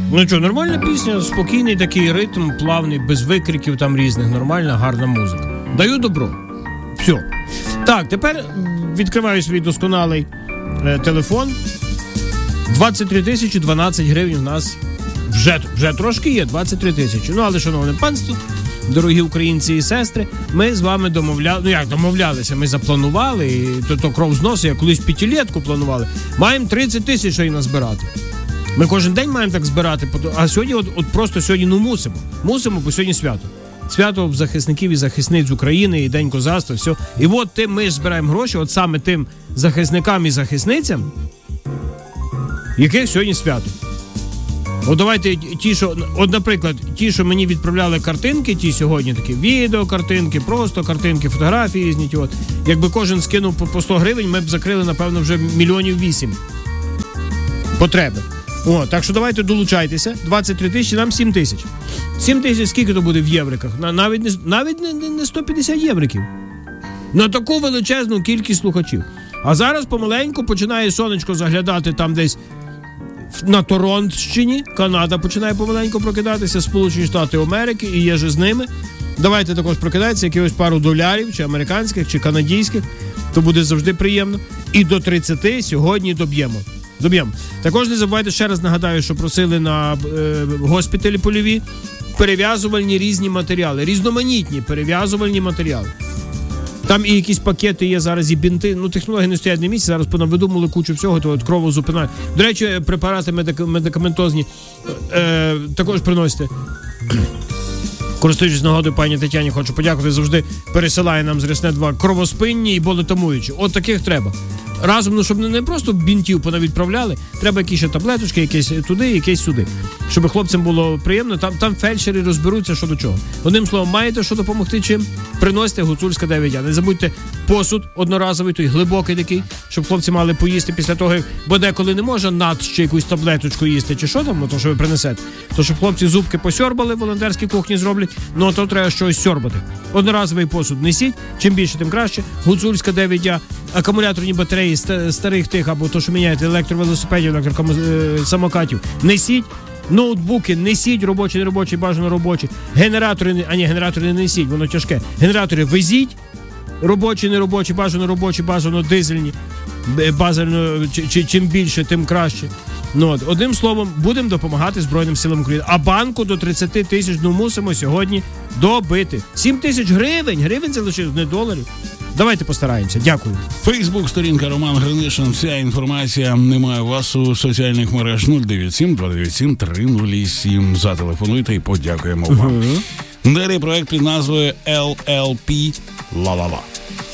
Ну що, нормальна пісня, спокійний такий ритм, плавний, без викриків там різних, нормальна, гарна музика. Даю добро. Все. Так, тепер відкриваю свій досконалий телефон. 23 тисячі 12 гривень у нас вже трошки є, 23 тисячі. Ну, але, шановне панство, дорогі українці і сестри, ми з вами домовлялися, ми запланували, і то кров з носа, як колись п'ятилетку планували. Маємо 30 тисяч і назбирати. Ми кожен день маємо так збирати, а сьогодні, от просто сьогодні, мусимо. Мусимо, бо сьогодні свято. Свято захисників і захисниць України, і День козацтва, все. І от ми ж збираємо гроші, от саме тим захисникам і захисницям, яких сьогодні свято. От давайте наприклад, ті, що мені відправляли картинки, ті сьогодні такі відеокартинки, просто картинки, фотографії різні, от. Якби кожен скинув по 100 гривень, ми б закрили, напевно, вже 8 мільйонів потреби. О, так що давайте долучайтеся. 23 тисячі, нам 7 тисяч. 7 тисяч скільки то буде в євриках? Навіть не 150 євриків. На таку величезну кількість слухачів. А зараз помаленьку починає сонечко заглядати там десь на Торонтщині. Канада починає помаленьку прокидатися, Сполучені Штати Америки, і є же з ними. Давайте також прокидатися, якихось пару долярів, чи американських, чи канадійських. То буде завжди приємно. І до 30 сьогодні доб'ємо. Також не забувайте, ще раз нагадаю, що просили на госпіталі польові перев'язувальні різні матеріали, різноманітні перев'язувальні матеріали. Там і якісь пакети є зараз, і бінти. Ну, технології не стоять на місці, зараз понавидумали кучу всього, то от кровозупинає. До речі, препарати медикаментозні також приносите. Користуючись нагодою, пані Тетяні, хочу подякувати, завжди пересилає нам з Рясне 2 кровоспинні і болетамуючі. От таких треба. Разом, щоб не просто бінтів понавідправляли, треба якісь ще таблеточки, якісь туди, якісь сюди. Щоб хлопцям було приємно, там фельдшери розберуться, що до чого. Одним словом, маєте що допомогти чим? Приносите Гуцульська 9А. Не забудьте посуд одноразовий, той глибокий такий, щоб хлопці мали поїсти після того, бо деколи не може ще якусь таблеточку їсти, чи що там, то що ви принесете. То, щоб хлопці зубки посьорбали, волонтерські кухні зроблять, то треба щось сьорбати. Одноразовий посуд несіть, чим більше, тим краще. Гуцульська 9А, акумуляторні батареї старих тих, або то, що міняєте, електровелосипедів, самокатів, несіть. Ноутбуки несіть, робочі, не робочі, бажано робочі. Генератори не несіть, воно тяжке. Генератори везіть, робочі, не робочі, бажано дизельні. Базально, чим більше, тим краще. Одним словом, будемо допомагати Збройним силам України. А банку до 30 тисяч мусимо сьогодні добити. 7 тисяч гривень залишилось, не доларів. Давайте постараємося. Дякую. Фейсбук-сторінка Роман Гринишин. Вся інформація немає вас у соціальних мереж 097-297-307. Зателефонуйте і подякуємо вам. Далі проект під назвою LLP «Ла-ла-ла».